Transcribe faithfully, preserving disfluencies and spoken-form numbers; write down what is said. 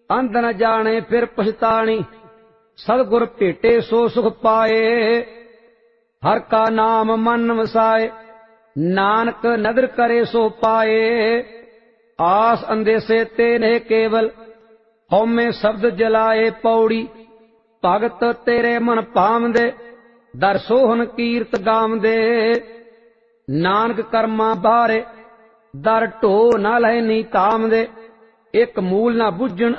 ਅੰਧ ਨ ਜਾਣੇ ਫਿਰ ਪਛਤਾਣੀ। ਸਤਿਗੁਰ ਭੇਟੇ ਸੋ ਸੁਖ ਪਾਏ, ਹਰ ਕਾ ਨਾਮ ਮਨ ਵਸਾਏ। ਨਾਨਕ ਨਦਰ ਕਰੇ ਸੋ ਪਾਏ, ਆਸ ਅੰਦੇਸੇ ਤੇ ਨੇ ਕੇਵਲ। ਹਉਮੈ ਸ਼ਬਦ ਜਲਾਏ ਪੌੜੀ, ਭਗਤ ਤੇਰੇ ਮਨ ਭਾਵਦੇ। ਦਰ ਸੋਹਨ ਕੀਰਤ ਗਾਵਦੇ, ਨਾਨਕ ਕਰਮਾਂ ਬਾਰੇ। ਦਰ ਢੋ ਨ ਲੈਨੀ ਧਾਮਦੇ, ਇੱਕ ਮੂਲ ਨਾ ਬੁੱਝਣ